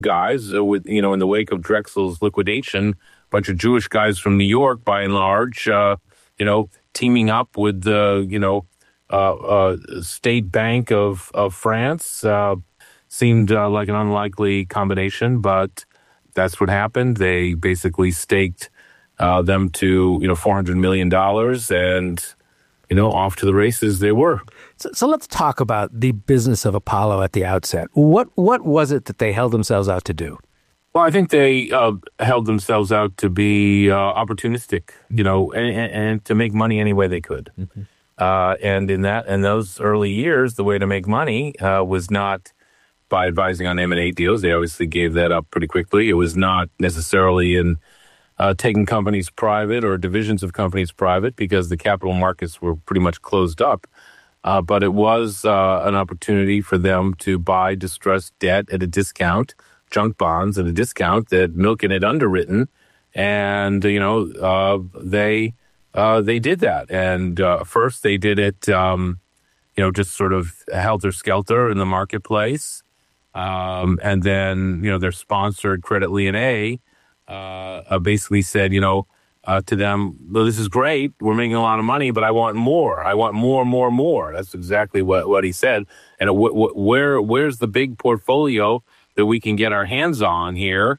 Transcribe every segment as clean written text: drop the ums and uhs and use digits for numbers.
guys with, in the wake of Drexel's liquidation, a bunch of Jewish guys from New York, by and large, teaming up with the, State Bank of France. Seemed like an unlikely combination, but that's what happened. They basically staked them to, $400 million, and, off to the races they were. So let's talk about the business of Apollo at the outset. What was it that they held themselves out to do? Well, I think they held themselves out to be opportunistic, and to make money any way they could. Mm-hmm. And in those early years, the way to make money was not by advising on M&A deals. They obviously gave that up pretty quickly. It was not necessarily in taking companies private or divisions of companies private, because the capital markets were pretty much closed up. But it was an opportunity for them to buy distressed debt at a discount, junk bonds at a discount that Milken had underwritten. And, they did that. And first they did it, just sort of helter-skelter in the marketplace. And then, their sponsored Credit Lyonnais basically said, to them, well, this is great. We're making a lot of money, but I want more. I want more. That's exactly what he said. And where's the big portfolio that we can get our hands on here,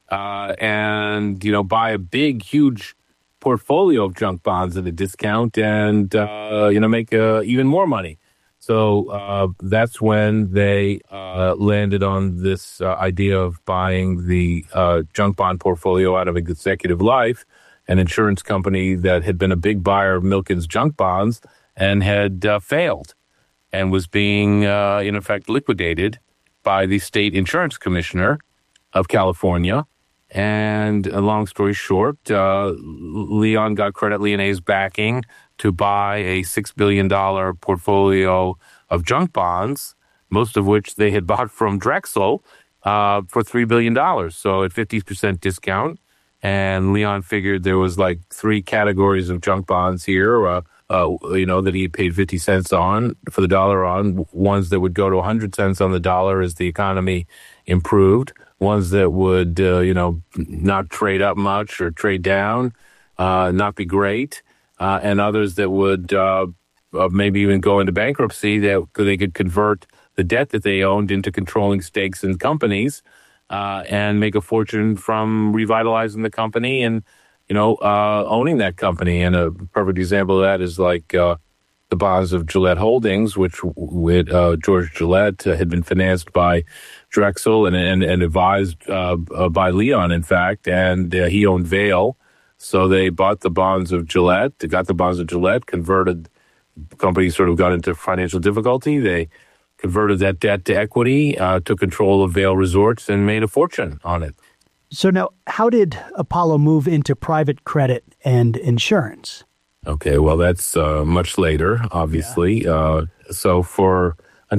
and buy a big, huge portfolio of junk bonds at a discount, and make even more money. So that's when they landed on this idea of buying the junk bond portfolio out of Executive Life, an insurance company that had been a big buyer of Milken's junk bonds and had failed and was being, in effect, liquidated by the state insurance commissioner of California. And long story short, Leon got Credit Lyonnais' backing to buy a $6 billion portfolio of junk bonds, most of which they had bought from Drexel for $3 billion. So at 50% discount. And Leon figured there was like three categories of junk bonds here, that he had paid 50 cents on for the dollar on, ones that would go to 100 cents on the dollar as the economy improved, ones that would, not trade up much or trade down, not be great, and others that would maybe even go into bankruptcy, that they could convert the debt that they owned into controlling stakes in companies, and make a fortune from revitalizing the company and, owning that company. And a perfect example of that is like the bonds of Gillette Holdings, which with George Gillette had been financed by Drexel and advised by Leon, in fact, and he owned Vail. So they bought the bonds of Gillette, converted, the company sort of got into financial difficulty. They converted that debt to equity, took control of Vail Resorts, and made a fortune on it. So now, how did Apollo move into private credit and insurance? Okay, well, that's much later, obviously. Yeah. So from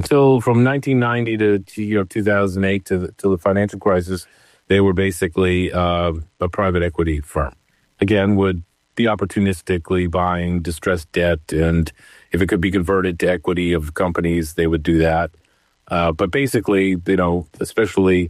1990 to 2008 to the financial crisis, they were basically a private equity firm. Again, would be opportunistically buying distressed debt, and if it could be converted to equity of companies, they would do that. But basically, especially,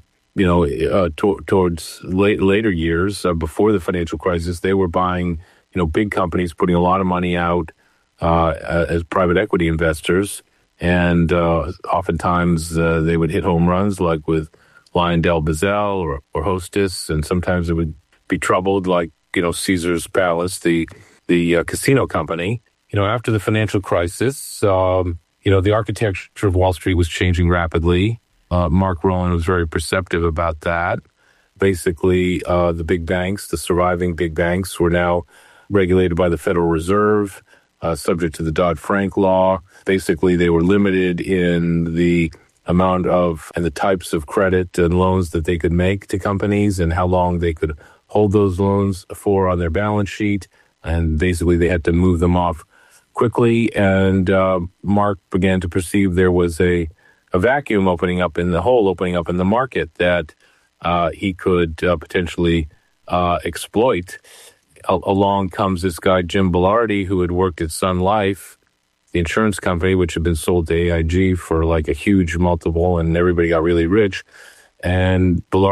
towards later years, before the financial crisis, they were buying, big companies, putting a lot of money out as private equity investors. And oftentimes they would hit home runs, like with LyondellBasell or Hostess, and sometimes it would be troubled, like, Caesar's Palace, the casino company. After the financial crisis, the architecture of Wall Street was changing rapidly. Mark Rowland was very perceptive about that. Basically, the big banks, the surviving big banks, were now regulated by the Federal Reserve, subject to the Dodd-Frank law. Basically, they were limited in the amount of and the types of credit and loans that they could make to companies and how long they could hold those loans for on their balance sheet. And basically, they had to move them off quickly. And Mark began to perceive there was a vacuum opening up in the market that he could potentially exploit. Along comes this guy, Jim Belardi, who had worked at Sun Life, the insurance company, which had been sold to AIG for like a huge multiple, and everybody got really rich. And